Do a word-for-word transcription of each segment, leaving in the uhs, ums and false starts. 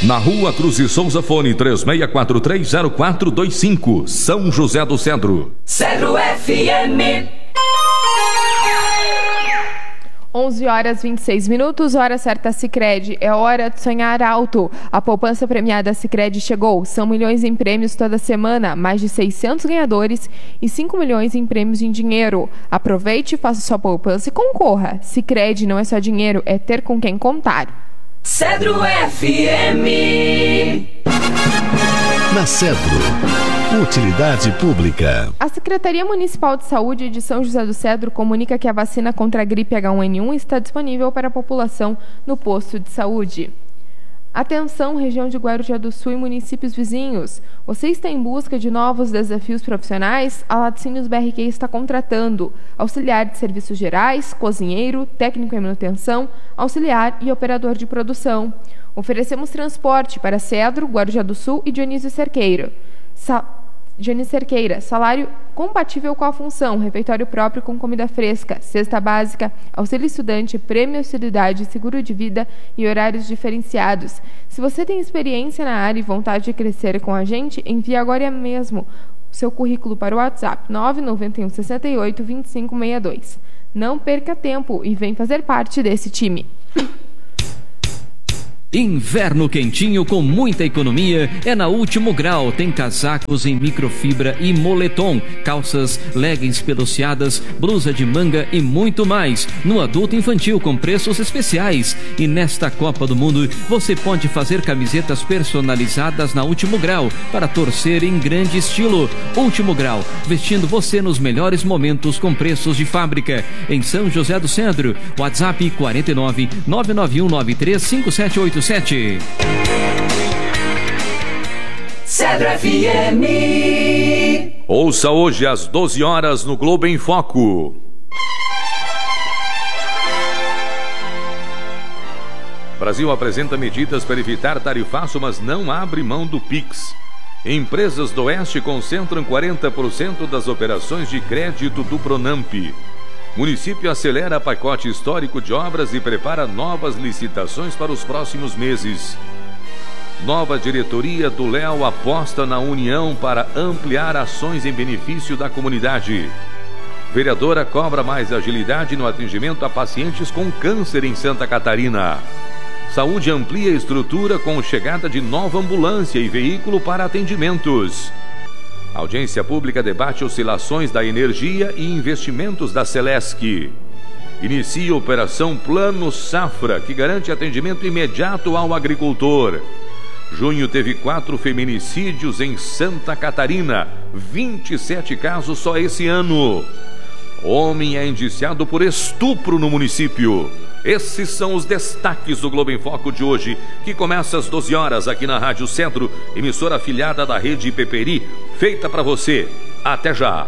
Na Rua Cruz e Souza, fone três seis quatro três zero quatro dois cinco, São José do Cedro. Cedro F M. onze horas e vinte e seis minutos, hora certa Sicredi. É hora de sonhar alto. A poupança premiada Sicredi chegou. São milhões em prêmios toda semana, mais de seiscentos ganhadores e cinco milhões em prêmios em dinheiro. Aproveite, faça sua poupança e concorra. Sicredi não é só dinheiro, é ter com quem contar. Cedro F M. Na Cedro, utilidade pública. A Secretaria Municipal de Saúde de São José do Cedro comunica que a vacina contra a gripe H um N um está disponível para a população no posto de saúde. Atenção, região de Guarujá do Sul e municípios vizinhos. Você está em busca de novos desafios profissionais? A Laticínios B R Q está contratando auxiliar de serviços gerais, cozinheiro, técnico em manutenção, auxiliar e operador de produção. Oferecemos transporte para Cedro, Guarujá do Sul e Dionísio Cerqueira. Sa- Dionísio Cerqueira, salário compatível com a função, refeitório próprio com comida fresca, cesta básica, auxílio estudante, prêmio auxiliaridade, seguro de vida e horários diferenciados. Se você tem experiência na área e vontade de crescer com a gente, envie agora mesmo seu currículo para o WhatsApp nove nove um seis oito dois cinco seis dois. Não perca tempo e vem fazer parte desse time. Inverno quentinho com muita economia é na Último Grau. Tem casacos em microfibra e moletom, calças, leggings peluciadas, blusa de manga e muito mais. No adulto infantil com preços especiais. E nesta Copa do Mundo você pode fazer camisetas personalizadas na Último Grau para torcer em grande estilo. Último Grau, vestindo você nos melhores momentos com preços de fábrica. Em São José do Cedro, WhatsApp quatro nove nove nove um nove três cinco sete oito sete. Cedro F M. Ouça hoje às doze horas no Globo em Foco. Brasil apresenta medidas para evitar tarifaço, mas não abre mão do Pix. Empresas do Oeste concentram quarenta por cento das operações de crédito do Pronamp. Município acelera pacote histórico de obras e prepara novas licitações para os próximos meses. Nova diretoria do Léo aposta na união para ampliar ações em benefício da comunidade. Vereadora cobra mais agilidade no atendimento a pacientes com câncer em Santa Catarina. Saúde amplia a estrutura com chegada de nova ambulância e veículo para atendimentos. A audiência pública debate oscilações da energia e investimentos da Celesc. Inicia a operação Plano Safra, que garante atendimento imediato ao agricultor. Junho teve quatro feminicídios em Santa Catarina, vinte e sete casos só esse ano. Homem é indiciado por estupro no município. Esses são os destaques do Globo em Foco de hoje, que começa às doze horas aqui na Rádio Cedro, emissora afiliada da Rede Peperi, feita para você. Até já!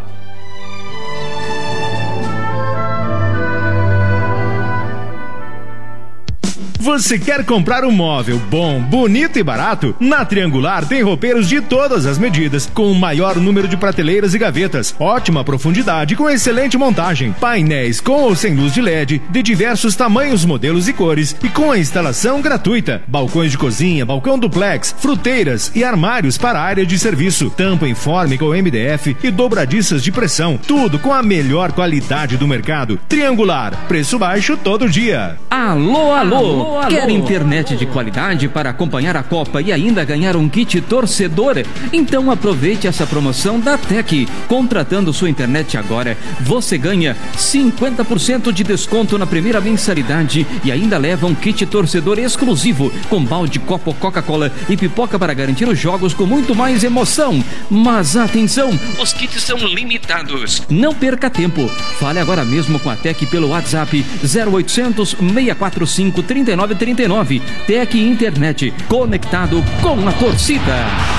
Você quer comprar um móvel bom, bonito e barato? Na Triangular tem roupeiros de todas as medidas, com o maior número de prateleiras e gavetas, ótima profundidade com excelente montagem, painéis com ou sem luz de L E D, de diversos tamanhos, modelos e cores, e com a instalação gratuita, balcões de cozinha, balcão duplex, fruteiras e armários para a área de serviço, tampa informe com M D F e dobradiças de pressão, tudo com a melhor qualidade do mercado. Triangular, preço baixo todo dia. Alô, alô! alô. Alô, Quer alô. internet de qualidade para acompanhar a Copa e ainda ganhar um kit torcedor? Então aproveite essa promoção da Tec. Contratando sua internet agora, você ganha cinquenta por cento de desconto na primeira mensalidade e ainda leva um kit torcedor exclusivo com balde, copo, Coca-Cola e pipoca para garantir os jogos com muito mais emoção. Mas atenção, os kits são limitados. Não perca tempo. Fale agora mesmo com a Tec pelo WhatsApp zero oitocentos, seis quatro cinco, trinta e nove trinta e nove. Tec Internet, conectado com a torcida.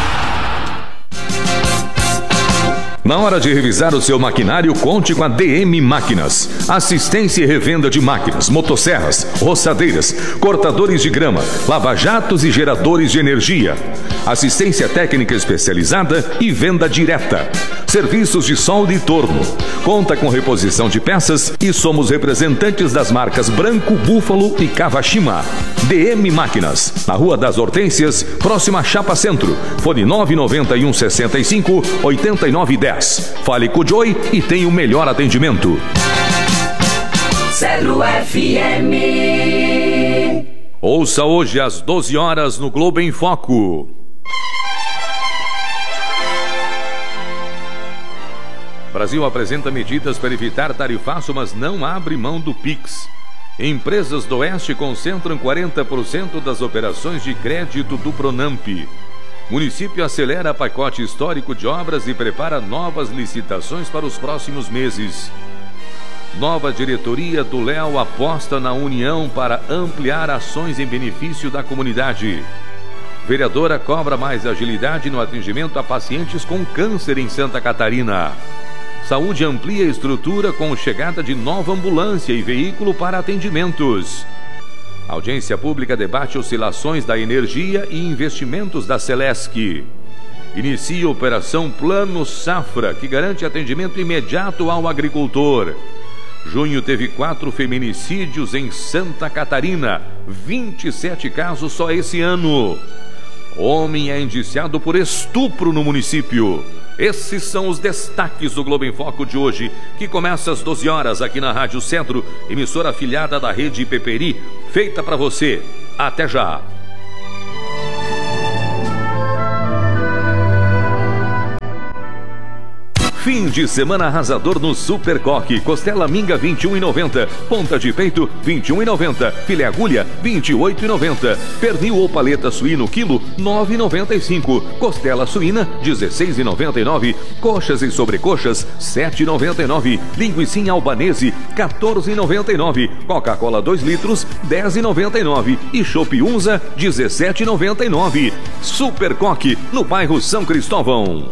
Na hora de revisar o seu maquinário, conte com a D M Máquinas. Assistência e revenda de máquinas, motosserras, roçadeiras, cortadores de grama, lava-jatos e geradores de energia. Assistência técnica especializada e venda direta. Serviços de solda e torno. Conta com reposição de peças e somos representantes das marcas Branco, Búfalo e Kawashima. D M Máquinas, na Rua das Hortênsias, próxima à Chapa Centro. Fone nove nove um, sessenta e cinco, oitenta e nove dez. Fale com o Joey e tenha o melhor atendimento. Cedro F M. Ouça hoje às doze horas no Globo em Foco. Brasil apresenta medidas para evitar tarifaço, mas não abre mão do Pix. Empresas do Oeste concentram quarenta por cento das operações de crédito do Pronamp. Município acelera pacote histórico de obras e prepara novas licitações para os próximos meses. Nova diretoria do Léo aposta na união para ampliar ações em benefício da comunidade. Vereadora cobra mais agilidade no atendimento a pacientes com câncer em Santa Catarina. Saúde amplia a estrutura com chegada de nova ambulância e veículo para atendimentos. A audiência pública debate oscilações da energia e investimentos da Celesc. Inicia a operação Plano Safra, que garante atendimento imediato ao agricultor. Junho teve quatro feminicídios em Santa Catarina, vinte e sete casos só esse ano. Homem é indiciado por estupro no município. Esses são os destaques do Globo em Foco de hoje, que começa às doze horas aqui na Rádio Centro, emissora afiliada da Rede Peperi, feita para você. Até já! Fim de semana arrasador no Super Coque. Costela minga vinte e um reais e noventa centavos. Ponta de peito vinte e um reais e noventa centavos. Filé agulha vinte e oito reais e noventa centavos. Pernil ou paleta suíno quilo nove reais e noventa e cinco centavos. Costela suína dezesseis reais e noventa e nove centavos. Coxas e sobrecoxas sete reais e noventa e nove centavos. Linguicinha albanese quatorze reais e noventa e nove centavos. Coca-Cola dois litros dez reais e noventa e nove centavos. E chopp Unza dezessete reais e noventa e nove centavos. Super Coque, no bairro São Cristóvão.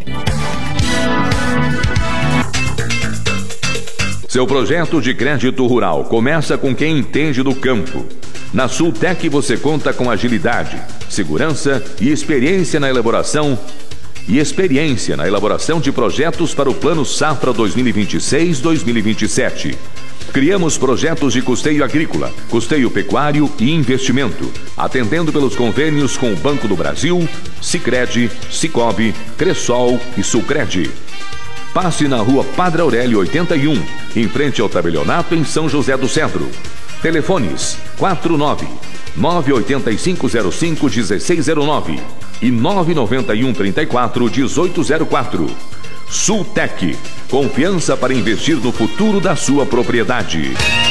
Seu projeto de crédito rural começa com quem entende do campo. Na Sultec você conta com agilidade, segurança e experiência na elaboração e experiência na elaboração de projetos para o Plano Safra dois mil e vinte e seis a dois mil e vinte e sete. Criamos projetos de custeio agrícola, custeio pecuário e investimento, atendendo pelos convênios com o Banco do Brasil, Sicredi, Sicobi, Cressol e Sulcred. Passe na Rua Padre Aurélio oitenta e um, em frente ao tabelionato em São José do Cedro. Telefones quatro nove nove oito cinco zero cinco um seis zero nove e nove nove um três quatro um oito zero quatro. Sultec, confiança para investir no futuro da sua propriedade.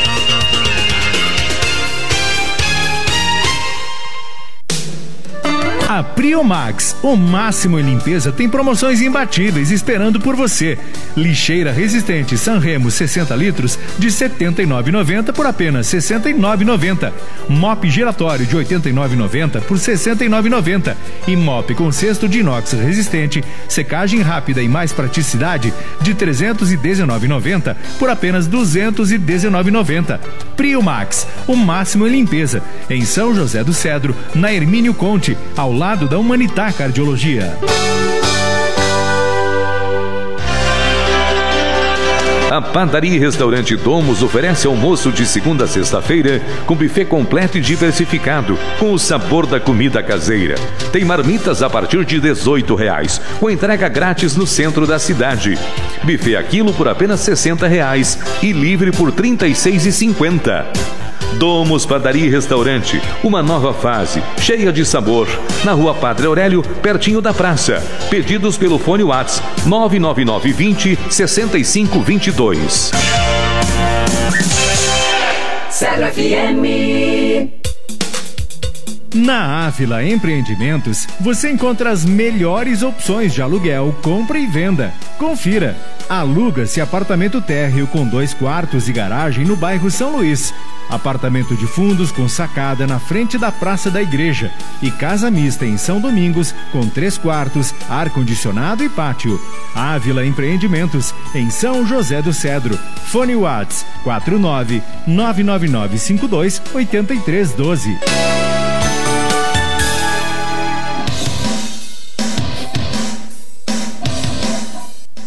A Priomax, o máximo em limpeza, tem promoções imbatíveis esperando por você. Lixeira resistente Sanremo sessenta litros de setenta e nove reais e noventa centavos por apenas sessenta e nove reais e noventa centavos. Mop giratório de oitenta e nove reais e noventa centavos por sessenta e nove reais e noventa centavos. E mop com cesto de inox resistente, secagem rápida e mais praticidade de trezentos e dezenove reais e noventa centavos por apenas duzentos e dezenove reais e noventa centavos. Priomax, o máximo em limpeza, em São José do Cedro, na Hermínio Conte, ao lado da Humanitar Cardiologia. A Padaria e Restaurante Domus oferece almoço de segunda a sexta-feira com buffet completo e diversificado, com o sabor da comida caseira. Tem marmitas a partir de dezoito reais, com entrega grátis no centro da cidade. Buffet a quilo por apenas sessenta reais e livre por trinta e seis reais e cinquenta centavos. Domus Padaria e Restaurante, uma nova fase, cheia de sabor. Na Rua Padre Aurélio, pertinho da praça. Pedidos pelo fone WhatsApp nove nove nove vinte sessenta e cinco vinte e dois. Cedro F M. Na Ávila Empreendimentos, você encontra as melhores opções de aluguel, compra e venda. Confira. Aluga-se apartamento térreo com dois quartos e garagem no bairro São Luís. Apartamento de fundos com sacada na frente da Praça da Igreja. E casa mista em São Domingos com três quartos, ar-condicionado e pátio. Ávila Empreendimentos, em São José do Cedro. Fone Whats quatro nove nove nove nove cinco dois oito três um dois.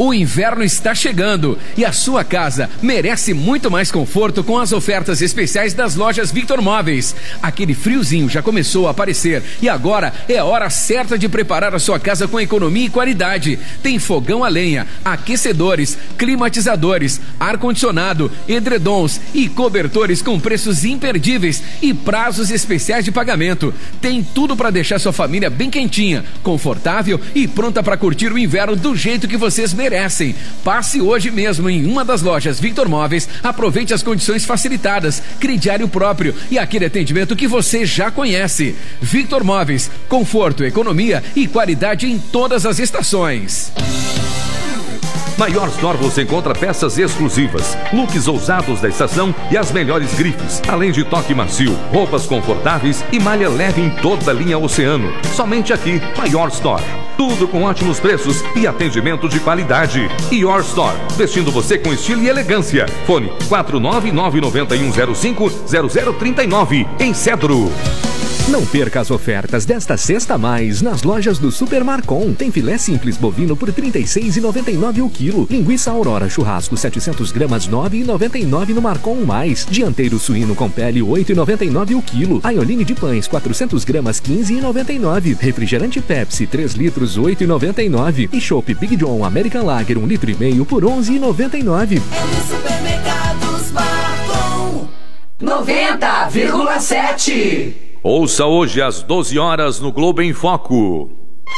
O inverno está chegando e a sua casa merece muito mais conforto com as ofertas especiais das lojas Victor Móveis. Aquele friozinho já começou a aparecer e agora é a hora certa de preparar a sua casa com economia e qualidade. Tem fogão a lenha, aquecedores, climatizadores, ar-condicionado, edredons e cobertores com preços imperdíveis e prazos especiais de pagamento. Tem tudo para deixar sua família bem quentinha, confortável e pronta para curtir o inverno do jeito que vocês merecem. Passe hoje mesmo em uma das lojas Victor Móveis, aproveite as condições facilitadas, crediário próprio e aquele atendimento que você já conhece. Victor Móveis, conforto, economia e qualidade em todas as estações. Na Your Store você encontra peças exclusivas, looks ousados da estação e as melhores grifes, além de toque macio, roupas confortáveis e malha leve em toda a linha Oceano. Somente aqui, na Your Store. Tudo com ótimos preços e atendimento de qualidade. Your Store, vestindo você com estilo e elegância. Fone quatro nove nove nove um zero cinco zero zero três nove, em Cedro. Não perca as ofertas desta sexta a mais nas lojas do Super Marcon. Tem filé simples bovino por trinta e seis reais e noventa e nove o quilo. Linguiça Aurora churrasco setecentos gramas nove reais e noventa e nove no Marcon mais. Dianteiro suíno com pele oito reais e noventa e nove o quilo. Aioline de pães quatrocentos gramas quinze reais e noventa e nove. Refrigerante Pepsi três litros oito reais e noventa e nove. E Chopp Big John American Lager um litro e meio por onze reais e noventa e nove. É no Supermercados Marcon noventa vírgula sete. Ouça hoje às doze horas no Globo em Foco.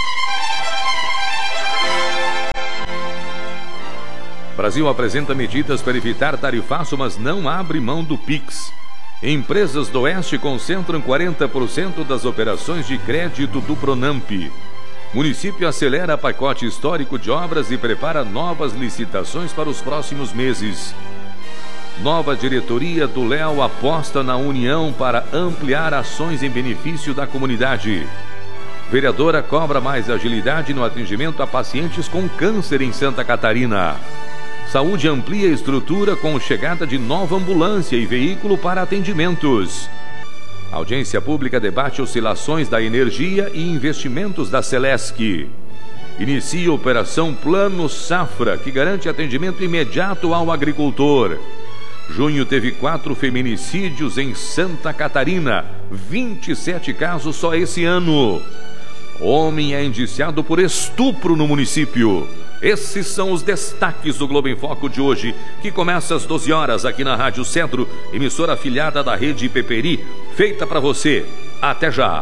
Brasil apresenta medidas para evitar tarifaço, mas não abre mão do Pix. Empresas do Oeste concentram quarenta por cento das operações de crédito do Pronamp. Município acelera pacote histórico de obras e prepara novas licitações para os próximos meses. Nova diretoria do Léo aposta na união para ampliar ações em benefício da comunidade. Vereadora cobra mais agilidade no atendimento a pacientes com câncer em Santa Catarina. Saúde amplia a estrutura com chegada de nova ambulância e veículo para atendimentos. Audiência pública debate oscilações da energia e investimentos da Celesc. Inicia a operação Plano Safra, que garante atendimento imediato ao agricultor. Junho teve quatro feminicídios em Santa Catarina, vinte e sete casos só esse ano. Homem é indiciado por estupro no município. Esses são os destaques do Globo em Foco de hoje, que começa às doze horas aqui na Rádio Centro, emissora afiliada da Rede Peperi, feita para você. Até já!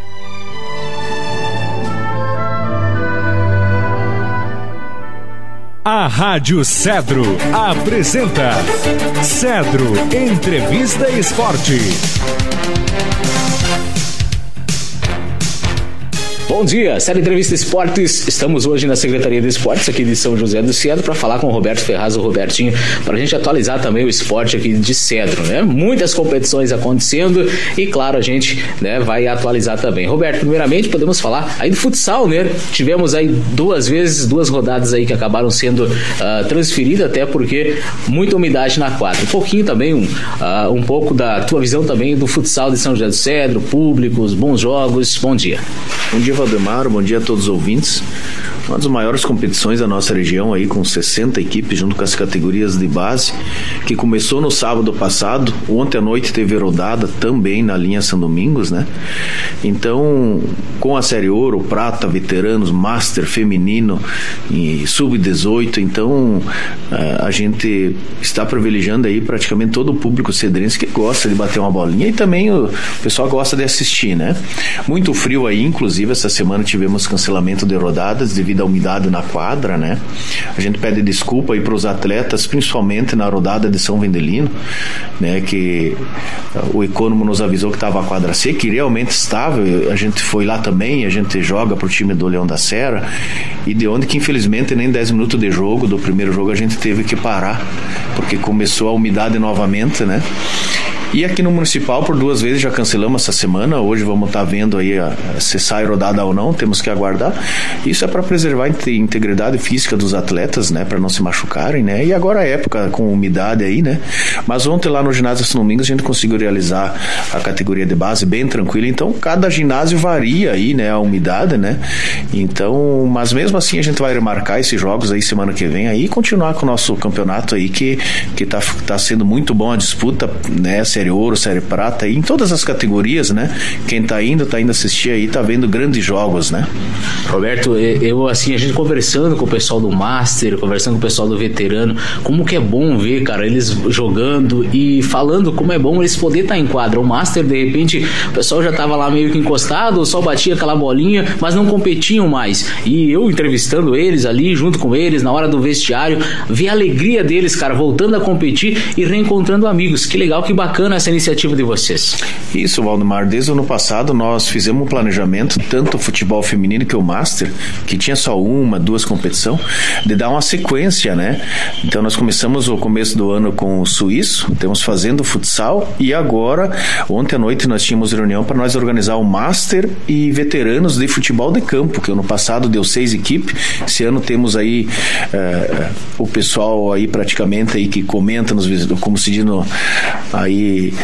A Rádio Cedro apresenta Cedro Entrevista Esporte. Bom dia, série Entrevista Esportes. Estamos hoje na Secretaria de Esportes aqui de São José do Cedro para falar com o Roberto Ferraz, o Robertinho, para a gente atualizar também o esporte aqui de Cedro, né? Muitas competições acontecendo e, claro, a gente, né, vai atualizar também. Roberto, primeiramente podemos falar aí do futsal, né? Tivemos aí duas vezes, duas rodadas aí que acabaram sendo uh, transferidas, até porque muita umidade na quadra. Um pouquinho também, um, uh, um pouco da tua visão também do futsal de São José do Cedro, públicos, bons jogos. Bom dia. Bom dia, Valdemar, bom dia a todos os ouvintes. Uma das maiores competições da nossa região aí, com sessenta equipes junto com as categorias de base, que começou no sábado passado. Ontem à noite teve rodada também na linha São Domingos, né? Então, com a série Ouro, Prata, Veteranos, Master, Feminino e Sub dezoito, então a gente está privilegiando aí praticamente todo o público cedrense que gosta de bater uma bolinha e também o pessoal gosta de assistir, né? Muito frio aí, inclusive essa semana tivemos cancelamento de rodadas devido à umidade na quadra, né? A gente pede desculpa aí para os atletas, principalmente na rodada de São Vendelino, né? Que o Econômico nos avisou que estava a quadra seca, e realmente estava. A gente foi lá também, a gente joga pro time do Leão da Serra, e de onde que infelizmente nem dez minutos de jogo do primeiro jogo a gente teve que parar, porque começou a umidade novamente, né? E aqui no Municipal, por duas vezes já cancelamos essa semana. Hoje vamos estar vendo aí a, a, se sai rodada ou não, temos que aguardar. Isso é para preservar a integridade física dos atletas, né, para não se machucarem, né? E agora a época com umidade aí, né? Mas ontem lá no ginásio São Domingos a gente conseguiu realizar a categoria de base bem tranquila. Então cada ginásio varia aí, né, a umidade, né? Então, mas mesmo assim a gente vai remarcar esses jogos aí semana que vem aí e continuar com o nosso campeonato aí que que tá, tá sendo muito bom a disputa, né? Série Ouro, Série Prata, aí em todas as categorias, né? Quem tá indo, tá indo assistir aí, tá vendo grandes jogos, né? Roberto, eu assim, a gente conversando com o pessoal do Master, conversando com o pessoal do Veterano, como que é bom ver, cara, eles jogando e falando como é bom eles poderem estar em quadra. O Master, de repente, o pessoal já tava lá meio que encostado, só batia aquela bolinha, mas não competiam mais. E eu entrevistando eles ali, junto com eles, na hora do vestiário, ver a alegria deles, cara, voltando a competir e reencontrando amigos. Que legal, que bacana essa iniciativa de vocês. Isso, Valdemar, desde o ano passado nós fizemos um planejamento, tanto o futebol feminino que o Master, que tinha só uma, duas competições, de dar uma sequência, né? Então nós começamos o começo do ano com o Suíço, estamos fazendo futsal e agora, ontem à noite nós tínhamos reunião para nós organizar o Master e veteranos de futebol de campo, que ano passado deu seis equipes, esse ano temos aí uh, o pessoal aí praticamente aí que comenta nos, como se diz no, aí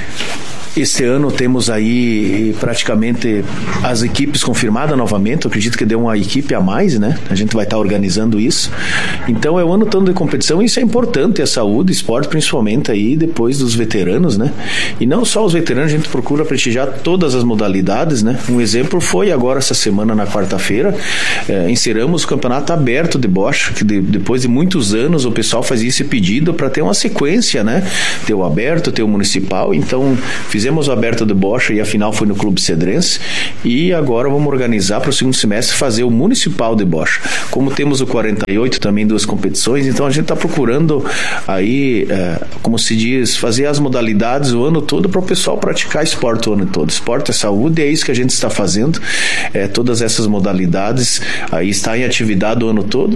este ano temos aí praticamente as equipes confirmadas novamente. Eu acredito que deu uma equipe a mais, né? A gente vai estar organizando isso. Então é o ano todo de competição e isso é importante, a saúde, esporte, principalmente aí depois dos veteranos, né? E não só os veteranos, a gente procura prestigiar todas as modalidades, né? Um exemplo foi agora essa semana, na quarta-feira, é, encerramos o campeonato aberto de bocha, que de, depois de muitos anos o pessoal fazia esse pedido para ter uma sequência, né? Ter o aberto, ter o municipal. Então fizemos o aberto de bocha e a final foi no Clube Cedrense e agora vamos organizar para o segundo semestre fazer o municipal de bocha. Como temos o quarenta e oito também, duas competições, então a gente está procurando aí, é, como se diz, fazer as modalidades o ano todo para o pessoal praticar esporte o ano todo. Esporte é saúde, é isso que a gente está fazendo, é, todas essas modalidades aí está em atividade o ano todo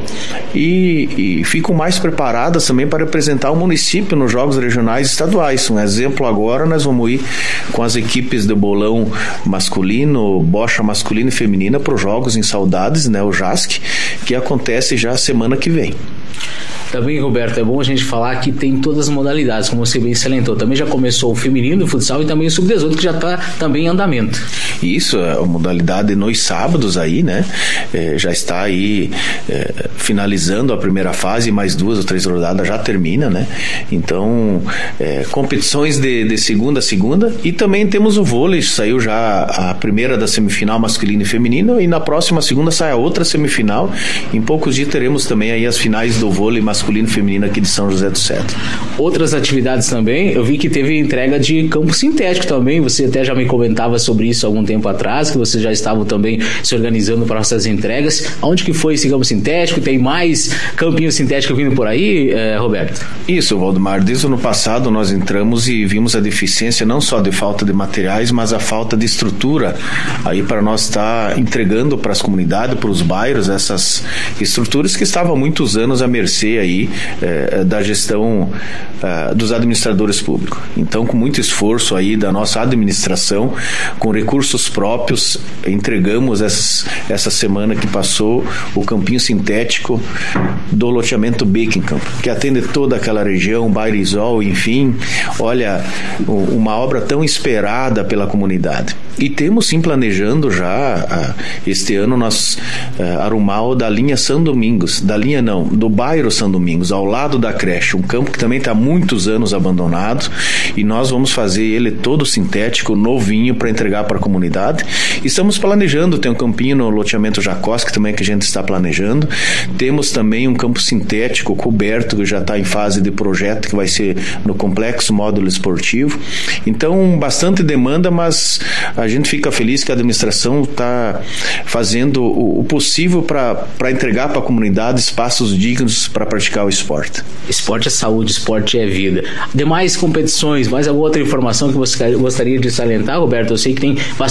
e, e ficam mais preparadas também para representar o município nos jogos regionais e estaduais. Um exemplo agora, nós vamos ir com as equipes de bolão masculino, bocha masculina e feminina para os jogos em Saudades, né, o J A S C, que acontece já semana que vem. Também, Roberto, é bom a gente falar que tem todas as modalidades, como você bem salientou. Também já começou o feminino, o futsal e também o sub dezoito, que já está também em andamento. Isso, a modalidade nos sábados aí, né? É, já está aí é, finalizando a primeira fase, mais duas ou três rodadas já termina, né? Então, é, competições de, de segunda a segunda e também temos o vôlei, saiu já a primeira da semifinal masculina e feminina e na próxima segunda sai a outra semifinal. Em poucos dias teremos também aí as finais do vôlei masculino e feminino aqui de São José do Cedro. Outras atividades também, eu vi que teve entrega de campo sintético também, você até já me comentava sobre isso há algum tempo atrás, que vocês já estavam também se organizando para essas entregas. Aonde que foi esse campo sintético? Tem mais campinho sintético vindo por aí, eh, Roberto? Isso, Valdemar, desde o ano passado nós entramos e vimos a deficiência não só de falta de materiais, mas a falta de estrutura aí para nós estar entregando para as comunidades, para os bairros, essas estruturas que estavam há muitos anos à mercê aí eh, da gestão eh, dos administradores públicos. Então, com muito esforço aí da nossa administração, com recursos próprios, entregamos essas, essa semana que passou o campinho sintético do loteamento Beckenkamp, que atende toda aquela região, Bairizol, enfim, olha, uma obra tão esperada pela comunidade. E temos sim planejando já, este ano nós arrumar o da linha São Domingos, da linha não, do bairro São Domingos, ao lado da creche, um campo que também está há muitos anos abandonado e nós vamos fazer ele todo sintético, novinho, para entregar para a comunidade. Estamos planejando, tem um campinho no loteamento Jacós, que também é que a gente está planejando. Temos também um campo sintético coberto, que já está em fase de projeto, que vai ser no Complexo Módulo Esportivo. Então, bastante demanda, mas a gente fica feliz que a administração está fazendo o, o possível para entregar para a comunidade espaços dignos para praticar o esporte. Esporte é saúde, esporte é vida. Demais competições, mais alguma outra informação que você gostaria de salientar, Roberto? Eu sei que tem bastante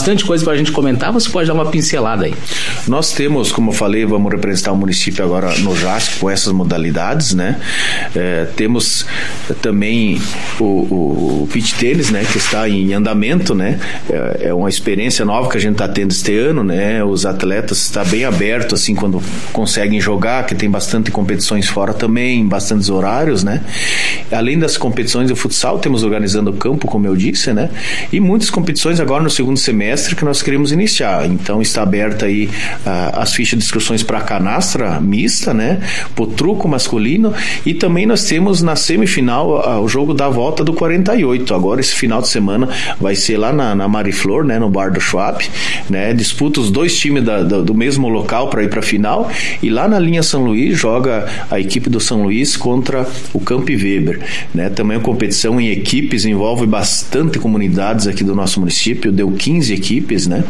bastante coisa para a gente comentar, você pode dar uma pincelada aí. Nós temos, como eu falei, vamos representar o município agora no J A S C com essas modalidades, né? É, temos também o, o, o beach tênis, né? Que está em andamento, né? É, é uma experiência nova que a gente está tendo este ano, né? Os atletas estão bem abertos, assim, quando conseguem jogar, que tem bastante competições fora também, bastantes horários, né? Além das competições de futsal, temos organizando o campo, como eu disse, né? E muitas competições agora no segundo semestre que nós queremos iniciar. Então está aberta aí uh, as fichas de inscrições para a canastra mista, né? Pro truco masculino, e também nós temos na semifinal uh, o jogo da volta do quarenta e oito. Agora esse final de semana vai ser lá na, na Mariflor, né? No Bar do Schwab, né? Disputa os dois times da, da, do mesmo local para ir para a final, e lá na linha São Luís joga a equipe do São Luís contra o Camp Weber, né? Também a competição em equipes envolve bastante comunidades aqui do nosso município, deu quinze equipes, né?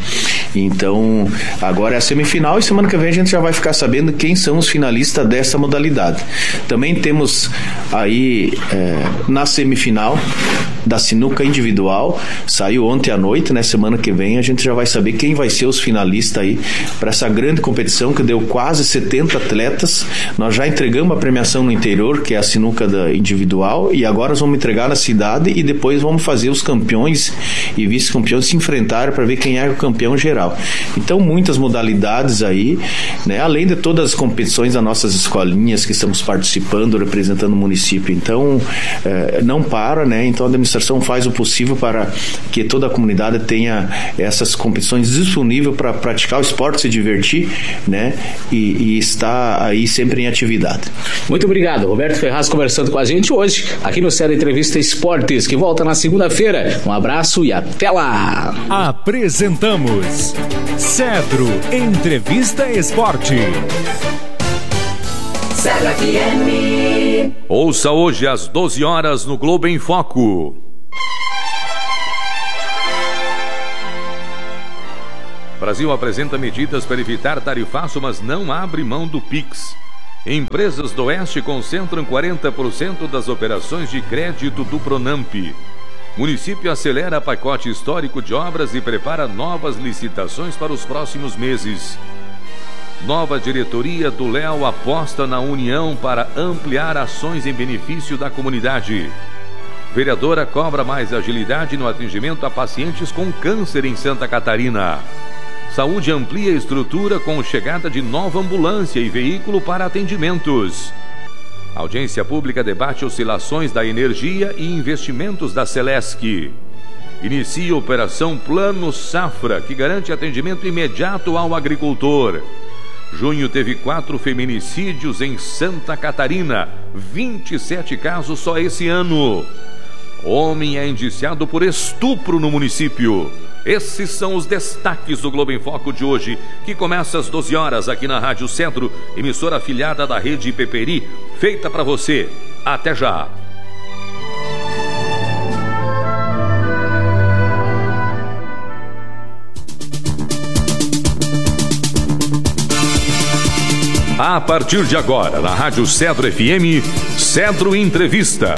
Então agora é a semifinal, e semana que vem a gente já vai ficar sabendo quem são os finalistas dessa modalidade. Também temos aí é, na semifinal da sinuca individual, saiu ontem à noite, né? Semana que vem a gente já vai saber quem vai ser os finalistas aí para essa grande competição que deu quase setenta atletas. Nós já entregamos a premiação no interior, que é a sinuca da individual, e agora nós vamos entregar na cidade, e depois vamos fazer os campeões e vice-campeões se enfrentarem para ver quem é o campeão geral. Então muitas modalidades aí, né? Além de todas as competições das nossas escolinhas que estamos participando, representando o município. Então eh, não para, né? Então a administração faz o possível para que toda a comunidade tenha essas competições disponíveis para praticar o esporte, se divertir, né? E, e estar aí sempre em atividade. Muito obrigado, Roberto Ferraz, conversando com a gente hoje aqui no Série Entrevista Esportes, que volta na segunda-feira. Um abraço e até lá. Apresentamos Cedro Entrevista Esporte. Cedro F M. Ouça hoje às doze horas no Globo em Foco. Brasil apresenta medidas para evitar tarifaço, mas não abre mão do Pix. Empresas do Oeste concentram quarenta por cento das operações de crédito do Pronamp. Município acelera pacote histórico de obras e prepara novas licitações para os próximos meses. Nova diretoria do Léo aposta na união para ampliar ações em benefício da comunidade. Vereadora cobra mais agilidade no atendimento a pacientes com câncer em Santa Catarina. Saúde amplia a estrutura com chegada de nova ambulância e veículo para atendimentos. A audiência pública debate oscilações da energia e investimentos da Celesc. Inicia a operação Plano Safra, que garante atendimento imediato ao agricultor. Junho teve quatro feminicídios em Santa Catarina, vinte e sete casos só esse ano. Homem é indiciado por estupro no município. Esses são os destaques do Globo em Foco de hoje, que começa às doze horas aqui na Rádio Cedro, emissora afiliada da Rede Peperi, feita para você. Até já! A partir de agora, na Rádio Cedro F M, Cedro Entrevista.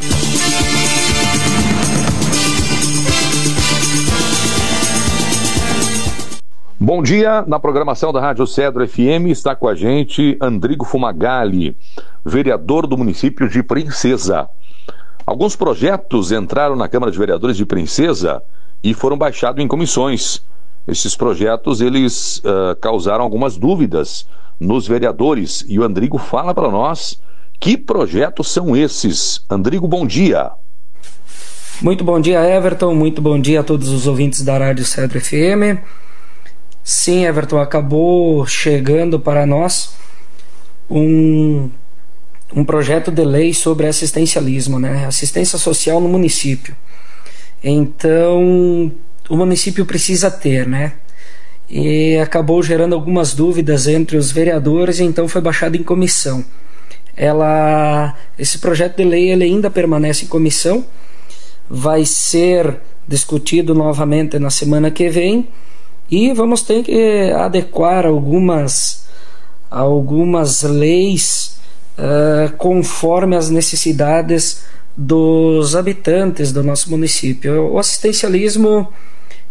Bom dia, na programação da Rádio Cedro F M está com a gente Andrigo Fumagalli, vereador do município de Princesa. Alguns projetos entraram na Câmara de Vereadores de Princesa e foram baixados em comissões. Esses projetos, eles uh, causaram algumas dúvidas nos vereadores, e o Andrigo fala para nós que projetos são esses. Andrigo, bom dia. Muito bom dia, Everton, muito bom dia a todos os ouvintes da Rádio Cedro F M. Sim, Everton, acabou chegando para nós um, um projeto de lei sobre assistencialismo, né? Assistência social no município. Então, o município precisa ter, né? E acabou gerando algumas dúvidas entre os vereadores, então foi baixado em comissão. Ela, esse projeto de lei ele ainda permanece em comissão, vai ser discutido novamente na semana que vem, e vamos ter que adequar algumas, algumas leis uh, conforme as necessidades dos habitantes do nosso município. O assistencialismo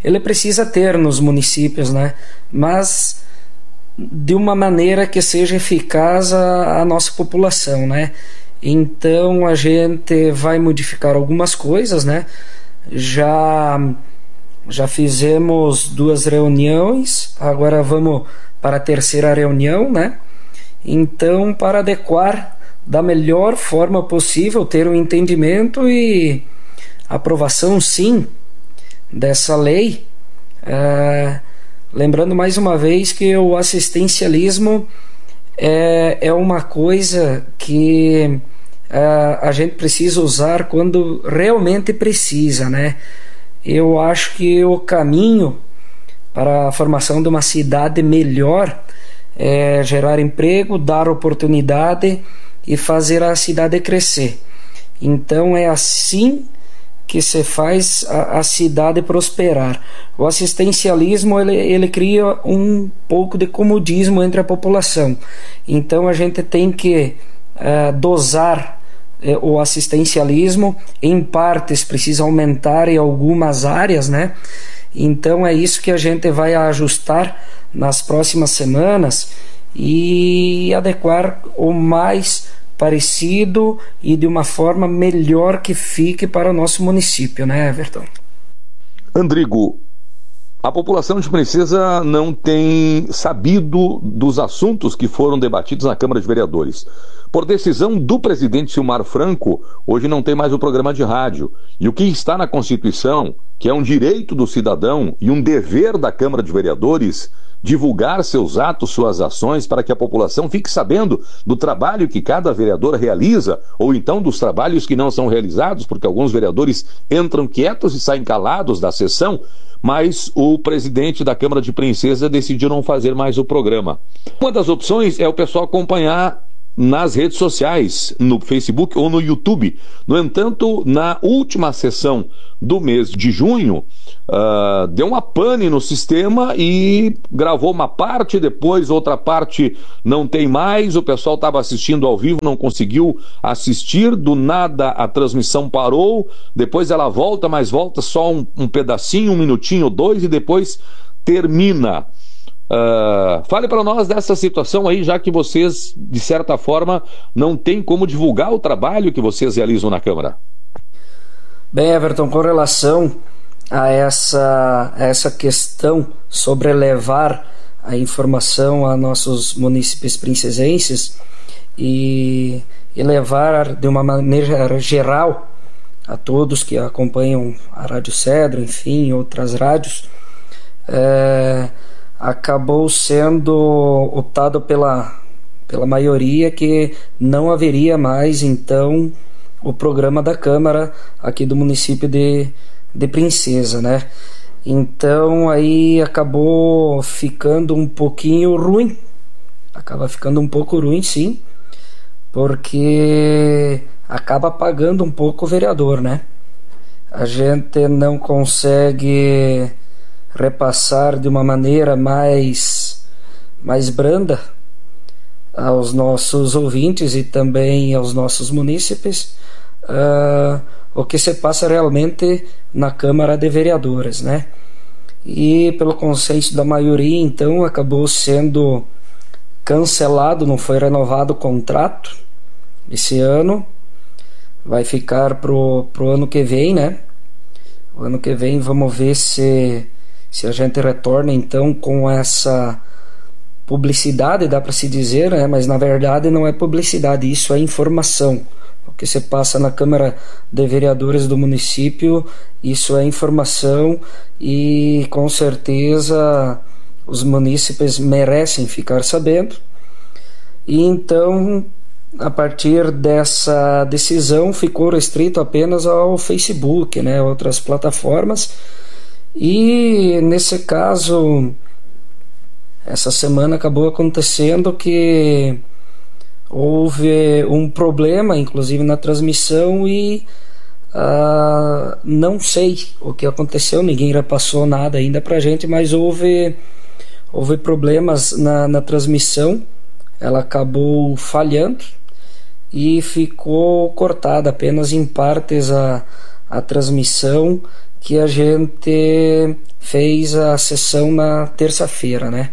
ele precisa ter nos municípios, né? Mas de uma maneira que seja eficaz à, à nossa população, né? Então a gente vai modificar algumas coisas, né? Já, já fizemos duas reuniões, agora vamos para a terceira reunião, né? Então, para adequar da melhor forma possível, ter um entendimento e aprovação, sim, dessa lei. É, lembrando mais uma vez que o assistencialismo é, é uma coisa que é, a gente precisa usar quando realmente precisa, né? Eu acho que o caminho para a formação de uma cidade melhor é gerar emprego, dar oportunidade e fazer a cidade crescer. Então é assim que se faz a, a cidade prosperar. O assistencialismo ele, ele cria um pouco de comodismo entre a população. Então a gente tem que uh, dosar uh, o assistencialismo. Em partes precisa aumentar em algumas áreas, né? Então é isso que a gente vai ajustar nas próximas semanas e adequar o mais parecido e de uma forma melhor que fique para o nosso município, né, Everton? Andrigo, a população de Princesa não tem sabido dos assuntos que foram debatidos na Câmara de Vereadores. Por decisão do presidente Silmar Franco, hoje não tem mais o programa de rádio. E o que está na Constituição, que é um direito do cidadão e um dever da Câmara de Vereadores, divulgar seus atos, suas ações, para que a população fique sabendo do trabalho que cada vereador realiza, ou então dos trabalhos que não são realizados, porque alguns vereadores entram quietos e saem calados da sessão, mas o presidente da Câmara de Princesa decidiu não fazer mais o programa. Uma das opções é o pessoal acompanhar nas redes sociais, no Facebook ou no YouTube. No entanto, na última sessão do mês de junho, uh, deu uma pane no sistema e gravou uma parte, depois outra parte não tem mais, o pessoal estava assistindo ao vivo, não conseguiu assistir, do nada a transmissão parou, depois ela volta, mas volta só um, um pedacinho, um minutinho, dois, e depois termina. Uh, fale para nós dessa situação aí, já que vocês, de certa forma, não têm como divulgar o trabalho que vocês realizam na Câmara. Bem, Everton, com relação a essa, a essa questão sobre levar a informação a nossos munícipes princesenses e, e levar de uma maneira geral a todos que acompanham a Rádio Cedro, enfim, outras rádios, é, acabou sendo optado pela, pela maioria que não haveria mais, então, o programa da Câmara aqui do município de, de Princesa, né? Então, aí acabou ficando um pouquinho ruim, acaba ficando um pouco ruim, sim, porque acaba pagando um pouco o vereador, né? A gente não consegue repassar de uma maneira mais, mais branda aos nossos ouvintes e também aos nossos munícipes uh, o que se passa realmente na Câmara de Vereadores, né? E pelo consenso da maioria, então, acabou sendo cancelado, não foi renovado o contrato esse ano, vai ficar pro, pro ano que vem, né? O ano que vem vamos ver se Se a gente retorna então com essa publicidade, dá para se dizer, né? Mas na verdade não é publicidade, isso é informação. O que se passa na Câmara de Vereadores do município, isso é informação e com certeza os munícipes merecem ficar sabendo. E então, a partir dessa decisão, ficou restrito apenas ao Facebook, né? Outras plataformas. E nesse caso, essa semana acabou acontecendo que houve um problema, inclusive na transmissão, e uh, não sei o que aconteceu, ninguém repassou nada ainda pra gente, mas houve, houve problemas na, na transmissão, ela acabou falhando e ficou cortada apenas em partes a, a transmissão, que a gente fez a sessão na terça-feira, né?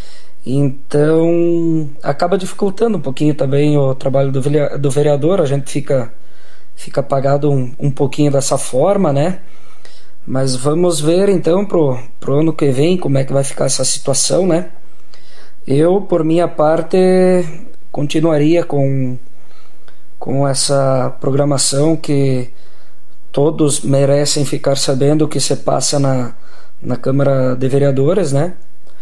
Então acaba dificultando um pouquinho também o trabalho do vereador, a gente fica, fica apagado um, um pouquinho dessa forma, né? Mas vamos ver então pro, pro ano que vem como é que vai ficar essa situação, né? Eu, por minha parte, continuaria com, com essa programação que todos merecem ficar sabendo o que se passa na, na Câmara de Vereadores, né?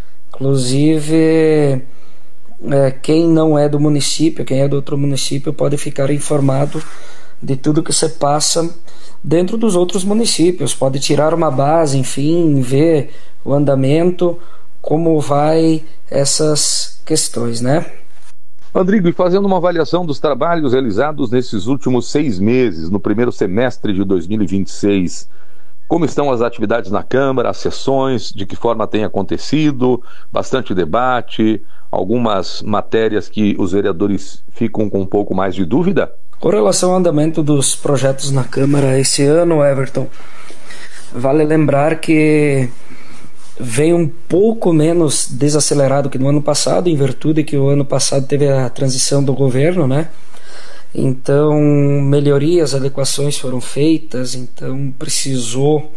Inclusive, é, quem não é do município, quem é do outro município, pode ficar informado de tudo que se passa dentro dos outros municípios. Pode tirar uma base, enfim, ver o andamento, como vai essas questões, né? Rodrigo, e fazendo uma avaliação dos trabalhos realizados nesses últimos seis meses, no primeiro semestre de dois mil e vinte e seis, como estão as atividades na Câmara, as sessões, de que forma tem acontecido, bastante debate, algumas matérias que os vereadores ficam com um pouco mais de dúvida? Com relação ao andamento dos projetos na Câmara esse ano, Everton, vale lembrar que vem um pouco menos desacelerado que no ano passado, em virtude que o ano passado teve a transição do governo, né? Então, melhorias, adequações foram feitas, então precisou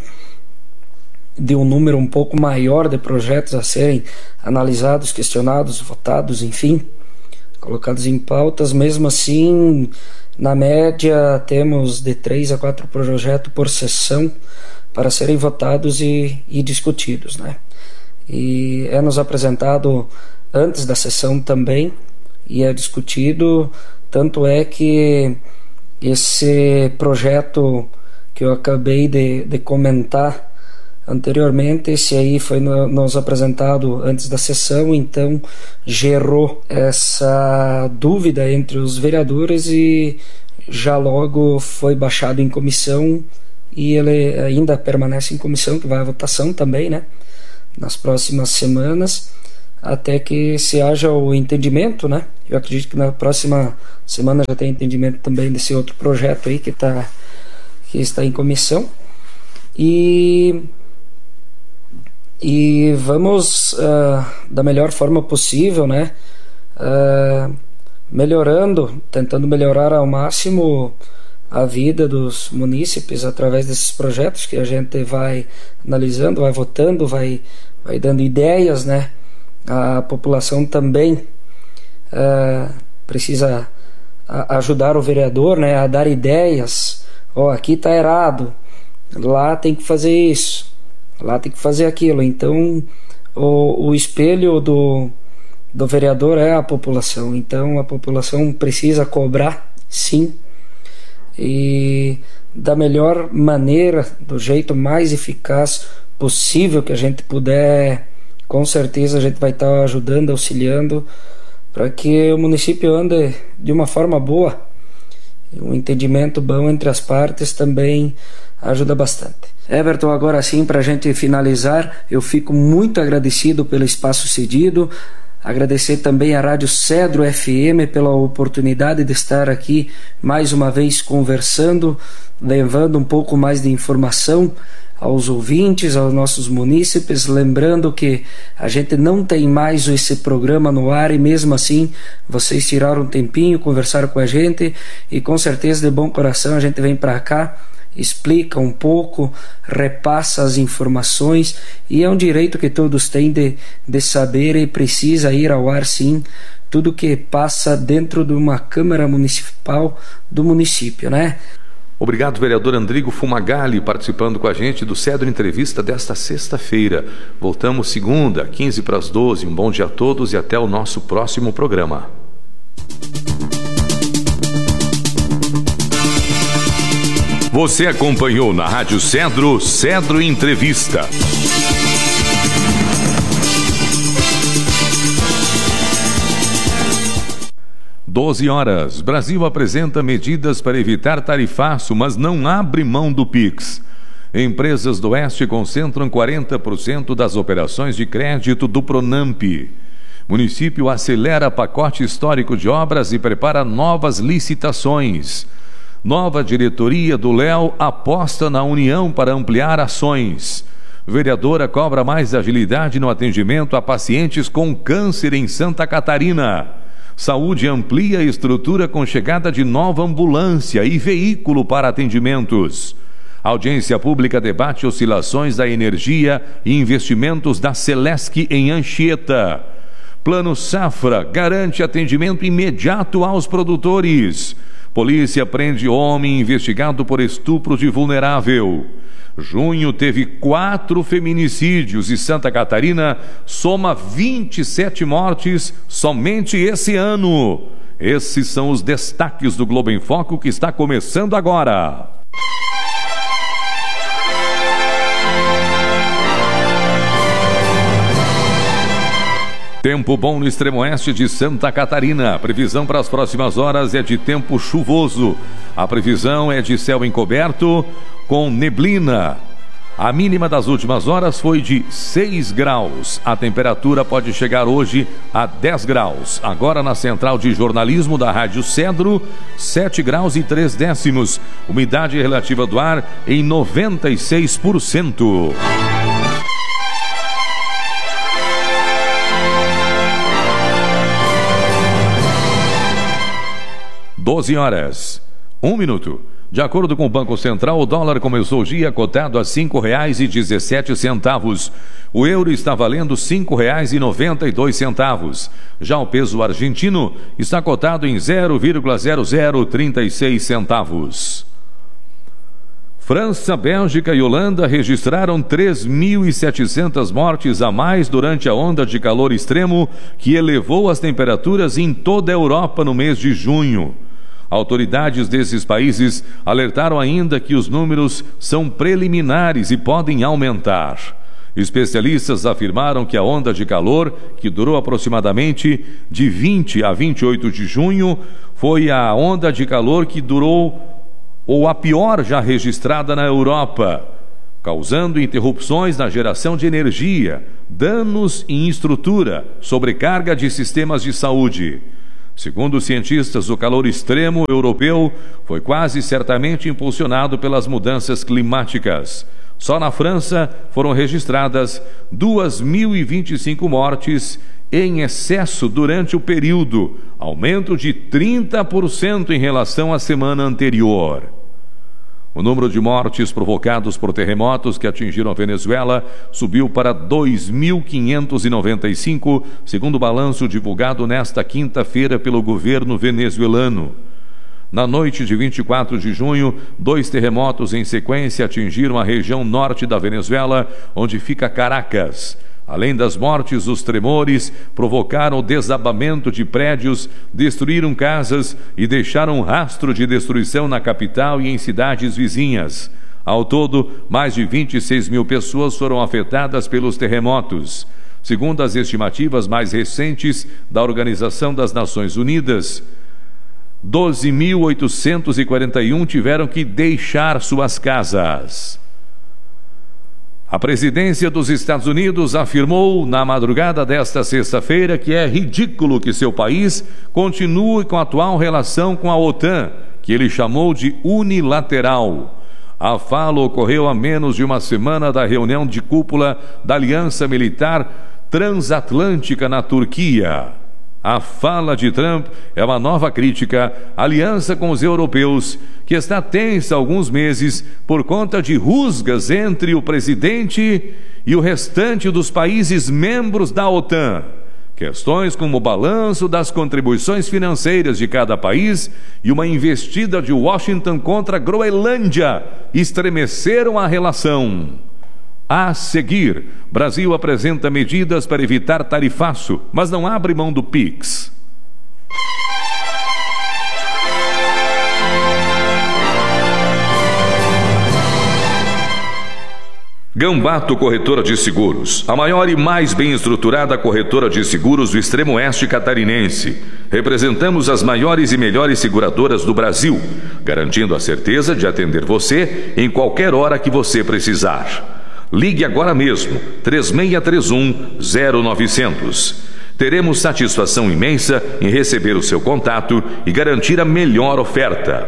de um número um pouco maior de projetos a serem analisados, questionados, votados, enfim, colocados em pautas. Mesmo assim, na média, temos de três a quatro projetos por sessão para serem votados e, e discutidos, né? E é nos apresentado antes da sessão também, e é discutido. Tanto é que esse projeto que eu acabei de, de comentar anteriormente, esse aí foi no, nos apresentado antes da sessão, então gerou essa dúvida entre os vereadores e já logo foi baixado em comissão, e ele ainda permanece em comissão, que vai à votação também, né, nas próximas semanas, até que se haja o entendimento, né? Eu acredito que na próxima semana já tem entendimento também desse outro projeto aí que, tá, que está em comissão. E, e vamos, uh, da melhor forma possível, né? Uh, melhorando, tentando melhorar ao máximo a vida dos munícipes através desses projetos que a gente vai analisando, vai votando, vai, vai dando ideias, né? A população também uh, precisa a, ajudar o vereador, né, a dar ideias. Ó, oh, aqui está errado, lá tem que fazer isso, lá tem que fazer aquilo. Então o, o espelho do, do vereador é a população, então a população precisa cobrar, sim, e da melhor maneira, do jeito mais eficaz possível que a gente puder. Com certeza a gente vai estar ajudando, auxiliando, para que o município ande de uma forma boa. Um entendimento bom entre as partes também ajuda bastante. Everton, agora sim, para a gente finalizar, eu fico muito agradecido pelo espaço cedido, agradecer também à Rádio Cedro F M pela oportunidade de estar aqui mais uma vez conversando, levando um pouco mais de informação aos ouvintes, aos nossos munícipes, lembrando que a gente não tem mais esse programa no ar, e mesmo assim vocês tiraram um tempinho, conversaram com a gente, e com certeza de bom coração a gente vem para cá, explica um pouco, repassa as informações, e é um direito que todos têm de, de saber, e precisa ir ao ar sim, tudo que passa dentro de uma Câmara Municipal do município, né? Obrigado, vereador Andrigo Fumagalli, participando com a gente do Cedro Entrevista desta sexta-feira. Voltamos segunda, quinze para as doze. Um bom dia a todos e até o nosso próximo programa. Você acompanhou na Rádio Cedro, Cedro Entrevista. doze horas. Brasil apresenta medidas para evitar tarifaço, mas não abre mão do Pix. Empresas do Oeste concentram quarenta por cento das operações de crédito do Pronamp. Município acelera pacote histórico de obras e prepara novas licitações. Nova diretoria do Léo aposta na união para ampliar ações. Vereadora cobra mais agilidade no atendimento a pacientes com câncer em Santa Catarina. Saúde amplia a estrutura com chegada de nova ambulância e veículo para atendimentos. Audiência pública debate oscilações da energia e investimentos da Celesc em Anchieta. Plano Safra garante atendimento imediato aos produtores. Polícia prende homem investigado por estupro de vulnerável. Junho teve quatro feminicídios e Santa Catarina soma vinte e sete mortes somente esse ano. Esses são os destaques do Globo em Foco que está começando agora. Tempo bom no extremo oeste de Santa Catarina. A previsão para as próximas horas é de tempo chuvoso. A previsão é de céu encoberto com neblina. A mínima das últimas horas foi de seis graus. A temperatura pode chegar hoje a dez graus. Agora na central de jornalismo da Rádio Cedro, sete graus e três décimos. Umidade relativa do ar em noventa e seis por cento. doze horas, um minuto. De acordo com o Banco Central, o dólar começou o dia cotado a cinco reais e dezessete centavos. O euro está valendo cinco reais e noventa e dois centavos. Já o peso argentino está cotado em zero vírgula zero zero trinta e seis centavos. França, Bélgica e Holanda registraram três mil e setecentas mortes a mais durante a onda de calor extremo que elevou as temperaturas em toda a Europa no mês de junho. Autoridades desses países alertaram ainda que os números são preliminares e podem aumentar. Especialistas afirmaram que a onda de calor, que durou aproximadamente de vinte a vinte e oito de junho, foi a onda de calor que durou ou a pior já registrada na Europa, causando interrupções na geração de energia, danos em estrutura, sobrecarga de sistemas de saúde. Segundo os cientistas, o calor extremo europeu foi quase certamente impulsionado pelas mudanças climáticas. Só na França foram registradas duas mil e vinte e cinco mortes em excesso durante o período, aumento de trinta por cento em relação à semana anterior. O número de mortes provocados por terremotos que atingiram a Venezuela subiu para dois mil quinhentos e noventa e cinco, segundo o balanço divulgado nesta quinta-feira pelo governo venezuelano. Na noite de vinte e quatro de junho, dois terremotos em sequência atingiram a região norte da Venezuela, onde fica Caracas. Além das mortes, os tremores provocaram o desabamento de prédios, destruíram casas e deixaram um rastro de destruição na capital e em cidades vizinhas. Ao todo, mais de vinte e seis mil pessoas foram afetadas pelos terremotos. Segundo as estimativas mais recentes da Organização das Nações Unidas, doze mil oitocentos e quarenta e um tiveram que deixar suas casas. A presidência dos Estados Unidos afirmou na madrugada desta sexta-feira que é ridículo que seu país continue com a atual relação com a OTAN, que ele chamou de unilateral. A fala ocorreu a menos de uma semana da reunião de cúpula da Aliança Militar Transatlântica na Turquia. A fala de Trump é uma nova crítica à aliança com os europeus, que está tensa há alguns meses por conta de rusgas entre o presidente e o restante dos países membros da OTAN. Questões como o balanço das contribuições financeiras de cada país e uma investida de Washington contra a Groenlândia estremeceram a relação. A seguir, Brasil apresenta medidas para evitar tarifaço, mas não abre mão do Pix. Gambato Corretora de Seguros, a maior e mais bem estruturada corretora de seguros do extremo oeste catarinense. Representamos as maiores e melhores seguradoras do Brasil, garantindo a certeza de atender você em qualquer hora que você precisar. Ligue agora mesmo, três seis três um, zero nove zero zero. Teremos satisfação imensa em receber o seu contato e garantir a melhor oferta.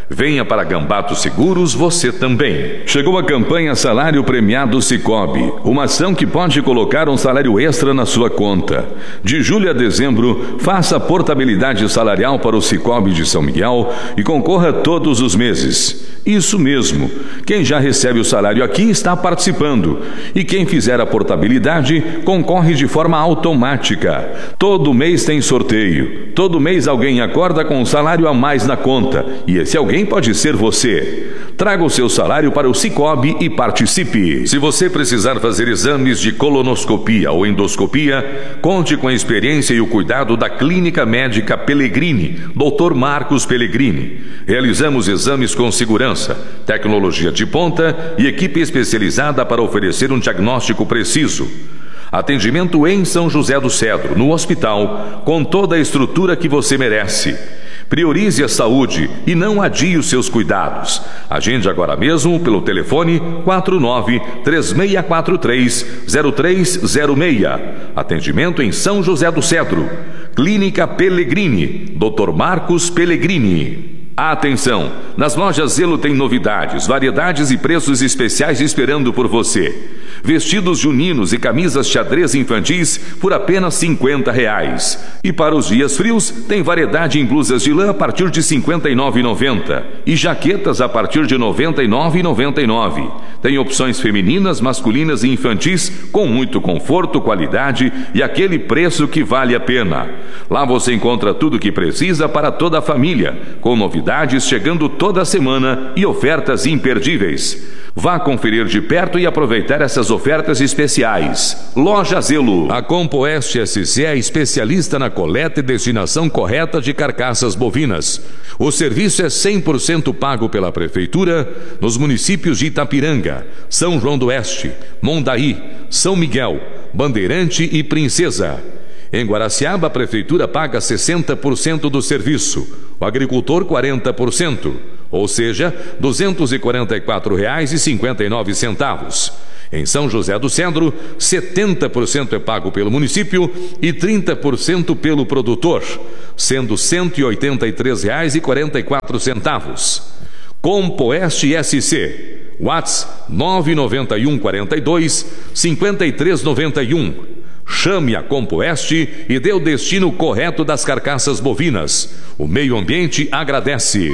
Venha para Gambato Seguros você também. Chegou a campanha Salário Premiado Cicobi, uma ação que pode colocar um salário extra na sua conta. De julho a dezembro, faça a portabilidade salarial para o Cicobi de São Miguel e concorra todos os meses. Isso mesmo, quem já recebe o salário aqui está participando. E quem fizer a portabilidade concorre de forma automática. Todo mês tem sorteio. Todo mês alguém acorda com um salário a mais na conta. E esse alguém pode ser você. Traga o seu salário para o Cicobi e participe. Se você precisar fazer exames de colonoscopia ou endoscopia, conte com a experiência e o cuidado da Clínica Médica Pellegrini, doutor Marcos Pellegrini. Realizamos exames com segurança, tecnologia de ponta e equipe especializada para oferecer um diagnóstico preciso. Atendimento em São José do Cedro, no hospital, com toda a estrutura que você merece. Priorize a saúde e não adie os seus cuidados. Agende agora mesmo pelo telefone quatro nove três seis quatro três zero três zero seis. Atendimento em São José do Cedro. Clínica Pellegrini, doutor Marcos Pellegrini. Atenção! Nas lojas Zelo tem novidades, variedades e preços especiais esperando por você. Vestidos juninos e camisas xadrez infantis por apenas cinquenta reais. E para os dias frios, tem variedade em blusas de lã a partir de cinquenta e nove reais e noventa centavos e jaquetas a partir de noventa e nove reais e noventa e nove centavos. Tem opções femininas, masculinas e infantis com muito conforto, qualidade e aquele preço que vale a pena. Lá você encontra tudo o que precisa para toda a família, com novidades chegando toda semana e ofertas imperdíveis. Vá conferir de perto e aproveitar essas ofertas especiais. Loja Zelo. A Compoeste S C é especialista na coleta e destinação correta de carcaças bovinas. O serviço é cem por cento pago pela Prefeitura nos municípios de Itapiranga, São João do Oeste, Mondaí, São Miguel, Bandeirante e Princesa. Em Guaraciaba, a Prefeitura paga sessenta por cento do serviço, o agricultor quarenta por cento, ou seja, duzentos e quarenta e quatro reais e cinquenta e nove centavos. Em São José do Cedro, setenta por cento é pago pelo município e trinta por cento pelo produtor, sendo cento e oitenta e três reais e quarenta e quatro centavos. Compoeste S C, WhatsApp nove nove um quatro dois cinco três nove um. Chame a Compoeste e dê o destino correto das carcaças bovinas. O meio ambiente agradece.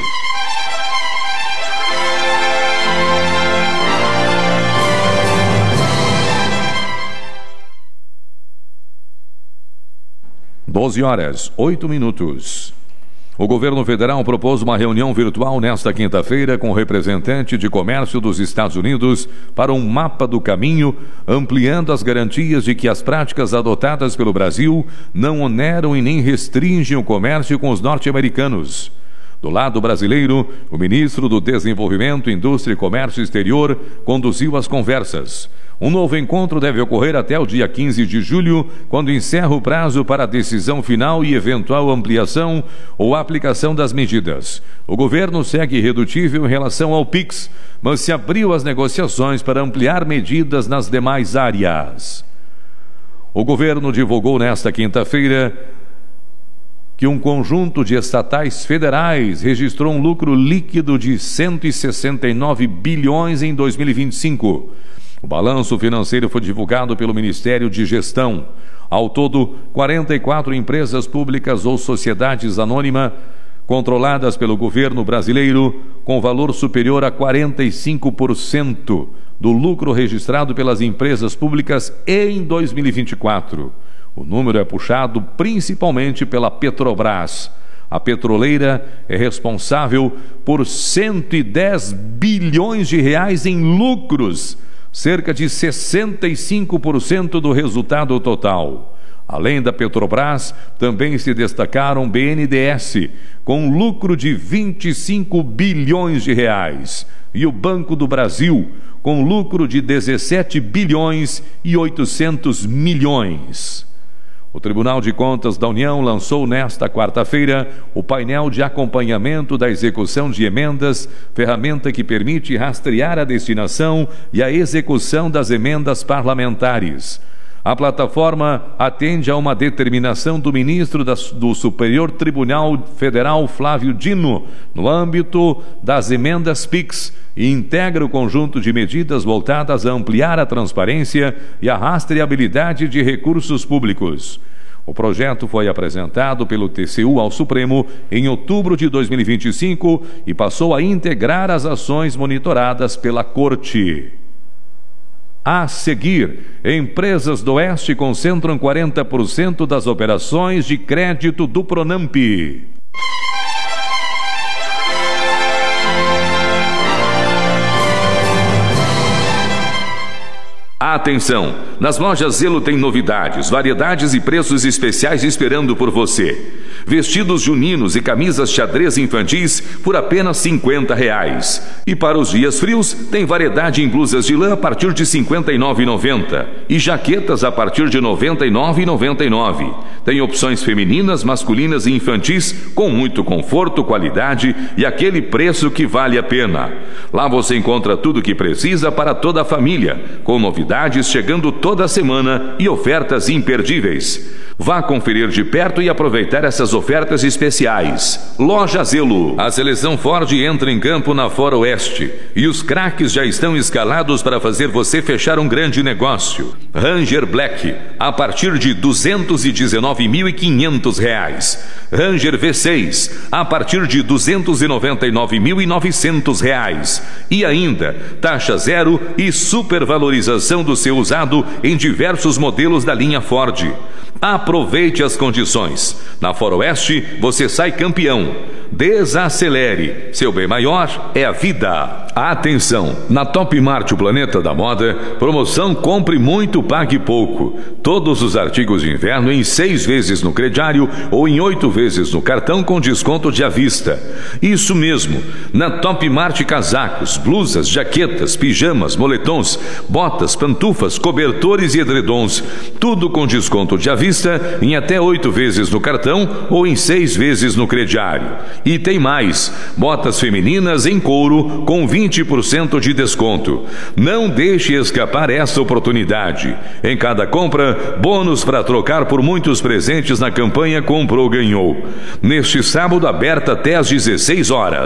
doze horas, oito minutos. O governo federal propôs uma reunião virtual nesta quinta-feira com representante de comércio dos Estados Unidos para um mapa do caminho, ampliando as garantias de que as práticas adotadas pelo Brasil não oneram e nem restringem o comércio com os norte-americanos. Do lado brasileiro, o ministro do Desenvolvimento, Indústria e Comércio Exterior conduziu as conversas. Um novo encontro deve ocorrer até o dia quinze de julho, quando encerra o prazo para a decisão final e eventual ampliação ou aplicação das medidas. O governo segue irredutível em relação ao PIX, mas se abriu as negociações para ampliar medidas nas demais áreas. O governo divulgou nesta quinta-feira que um conjunto de estatais federais registrou um lucro líquido de cento e sessenta e nove bilhões em dois mil e vinte e cinco. O balanço financeiro foi divulgado pelo Ministério de Gestão. Ao todo, quarenta e quatro empresas públicas ou sociedades anônimas controladas pelo governo brasileiro, com valor superior a quarenta e cinco por cento do lucro registrado pelas empresas públicas em dois mil e vinte e quatro. O número é puxado principalmente pela Petrobras. A petroleira é responsável por cento e dez bilhões de reais em lucros, cerca de sessenta e cinco por cento do resultado total. Além da Petrobras, também se destacaram B N D E S, com lucro de vinte e cinco bilhões de reais, e o Banco do Brasil, com lucro de dezessete bilhões e oitocentos milhões. O Tribunal de Contas da União lançou nesta quarta-feira o painel de acompanhamento da execução de emendas, ferramenta que permite rastrear a destinação e a execução das emendas parlamentares. A plataforma atende a uma determinação do ministro da, do Superior Tribunal Federal, Flávio Dino, no âmbito das emendas Pix, e integra o conjunto de medidas voltadas a ampliar a transparência e a rastreabilidade de recursos públicos. O projeto foi apresentado pelo T C U ao Supremo em outubro de dois mil e vinte e cinco e passou a integrar as ações monitoradas pela Corte. A seguir, empresas do Oeste concentram quarenta por cento das operações de crédito do Pronamp. Atenção! Nas lojas Zelo tem novidades, variedades e preços especiais esperando por você. Vestidos juninos e camisas xadrez infantis por apenas cinquenta reais. E para os dias frios, tem variedade em blusas de lã a partir de cinquenta e nove reais e noventa centavos e jaquetas a partir de noventa e nove reais e noventa e nove centavos. Tem opções femininas, masculinas e infantis com muito conforto, qualidade e aquele preço que vale a pena. Lá você encontra tudo o que precisa para toda a família, com novidades chegando toda semana e ofertas imperdíveis. Vá conferir de perto e aproveitar essas ofertas especiais. Loja Zelo. A seleção Ford entra em campo na Fora Oeste e os craques já estão escalados para fazer você fechar um grande negócio. Ranger Black a partir de duzentos e dezenove mil e quinhentos reais. Ranger V seis a partir de duzentos e noventa e nove mil e novecentos reais. E ainda taxa zero e supervalorização do seu usado em diversos modelos da linha Ford. Aproveite as condições. Na Fora Oeste, você sai campeão. Desacelere. Seu bem maior é a vida. Atenção! Na Top Mart, o planeta da moda, promoção Compre Muito, Pague Pouco. Todos os artigos de inverno em seis vezes no crediário ou em oito vezes no cartão com desconto de à vista. Isso mesmo! Na Top Mart, casacos, blusas, jaquetas, pijamas, moletons, botas, pantufas, cobertores e edredons. Tudo com desconto de à vista em até oito vezes no cartão ou em seis vezes no crediário. E tem mais, botas femininas em couro com vinte por cento de desconto. Não deixe escapar essa oportunidade. Em cada compra, bônus para trocar por muitos presentes na campanha Comprou Ganhou. Neste sábado, aberta até às dezesseis horas.